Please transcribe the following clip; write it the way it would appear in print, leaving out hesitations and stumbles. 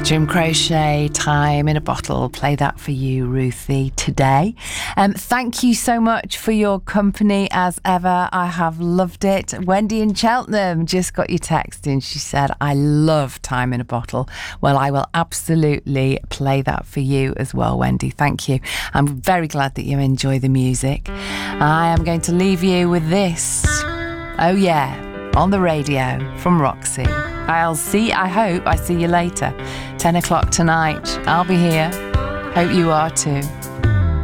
Jim Croce, Time in a Bottle. Play that for you, Ruthie, today. Thank you so much for your company as ever. I have loved it. Wendy in Cheltenham just got your text in. She said, I love Time in a Bottle. Well, I will absolutely play that for you as well, Wendy. Thank you. I'm very glad that you enjoy the music. I am going to leave you with this. Oh yeah, on the radio from Roxy. I hope I see you later. 10 o'clock tonight. I'll be here. Hope you are too.